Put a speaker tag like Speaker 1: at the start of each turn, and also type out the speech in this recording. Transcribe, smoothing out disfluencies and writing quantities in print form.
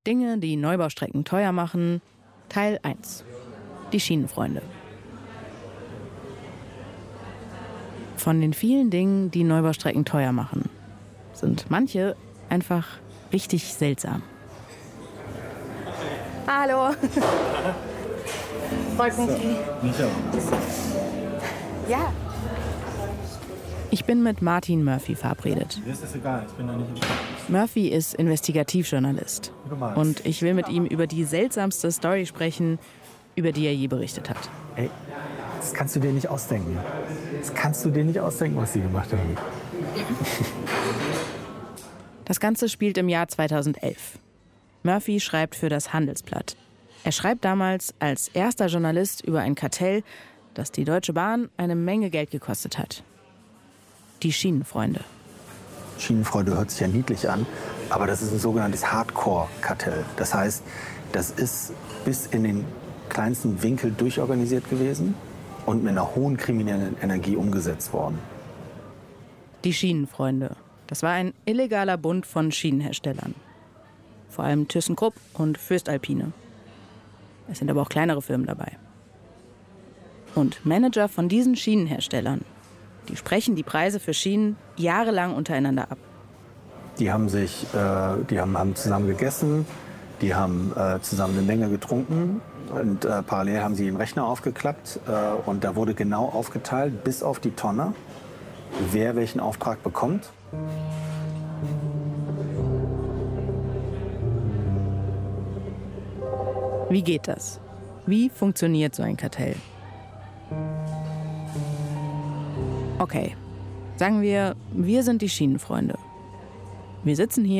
Speaker 1: Dinge, die Neubaustrecken teuer machen, Teil 1. Die Schienenfreunde. Von den vielen Dingen, die Neubaustrecken teuer machen, sind manche einfach richtig seltsam.
Speaker 2: Hallo. Freut mich. Ja.
Speaker 1: Ich bin mit Martin Murphy verabredet.
Speaker 3: Mir ist das egal, ich bin da nicht im Kopf.
Speaker 1: Murphy ist Investigativjournalist.
Speaker 3: Wie du magst.
Speaker 1: Und ich will mit ihm über die seltsamste Story sprechen, über die er je berichtet hat.
Speaker 3: Ey, das kannst du dir nicht ausdenken. Das kannst du dir nicht ausdenken, was sie gemacht haben.
Speaker 1: Das Ganze spielt im Jahr 2011. Murphy schreibt für das Handelsblatt. Er schreibt damals als erster Journalist über ein Kartell, das die Deutsche Bahn eine Menge Geld gekostet hat. Die Schienenfreunde.
Speaker 3: Schienenfreunde hört sich ja niedlich an, aber das ist ein sogenanntes Hardcore-Kartell. Das heißt, das ist bis in den kleinsten Winkel durchorganisiert gewesen und mit einer hohen kriminellen Energie umgesetzt worden.
Speaker 1: Die Schienenfreunde. Das war ein illegaler Bund von Schienenherstellern. Vor allem ThyssenKrupp und Voestalpine. Es sind aber auch kleinere Firmen dabei. Und Manager von diesen Schienenherstellern, die sprechen die Preise für Schienen jahrelang untereinander ab.
Speaker 3: Die haben zusammen gegessen, die haben zusammen eine Menge getrunken und parallel haben sie den Rechner aufgeklappt und da wurde genau aufgeteilt, bis auf die Tonne, wer welchen Auftrag bekommt.
Speaker 1: Wie geht das? Wie funktioniert so ein Kartell? Okay, sagen wir sind die Schienenfreunde. Wir sitzen hier